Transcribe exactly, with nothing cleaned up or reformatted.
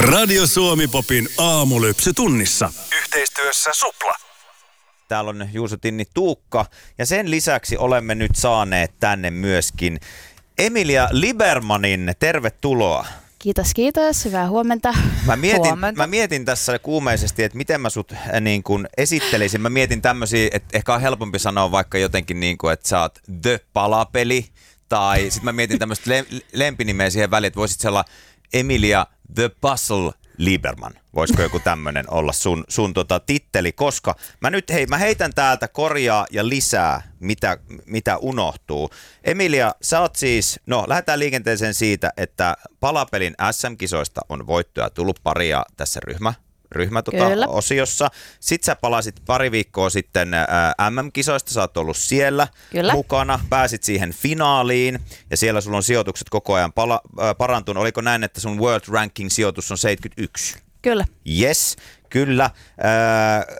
Radio Suomi Popin aamulypsy tunnissa. Yhteistyössä Supla. Täällä on Juuso Tinni Tuukka ja sen lisäksi olemme nyt saaneet tänne myöskin Emilia Libermanin. Tervetuloa. Kiitos, kiitos. Hyvää huomenta. Mä mietin, Huomenta. mä mietin tässä kuumeisesti, että miten mä sut äh, niin kun esittelisin. Mä mietin tämmöisiä, että ehkä on helpompi sanoa vaikka jotenkin niin kuin, että sä oot The Palapeli. Tai sit mä mietin tämmöistä le- lempinimeä siihen väliin, että voisit olla Emilia The Puzzle Liberman. Voisiko joku tämmönen olla sun, sun tota titteli, koska mä nyt hei, mä heitän täältä korjaa ja lisää, mitä, mitä unohtuu. Emilia, sä oot siis, no lähdetään liikenteeseen siitä, että Palapelin S M-kisoista on voittoja tullut paria tässä ryhmä. ryhmäosiossa. Tota, Sitten sä palasit pari viikkoa sitten ää, M M-kisoista, sä oot ollut siellä Kyllä. mukana, pääsit siihen finaaliin ja siellä sulla on sijoitukset koko ajan pala, ää, parantunut. Oliko näin, että sun World Ranking sijoitus on seitsemänkymmentäyksi? Kyllä. Yes, kyllä. Ää,